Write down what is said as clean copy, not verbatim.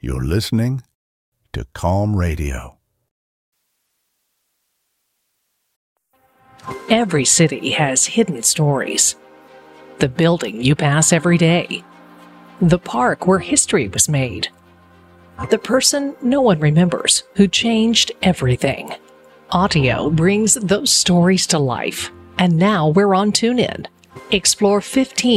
You're listening to Calm Radio. Every city has hidden stories. The building you pass every day. The park where history was made. The person no one remembers who changed everything. Audio brings those stories to life. And now we're on TuneIn. Explore 15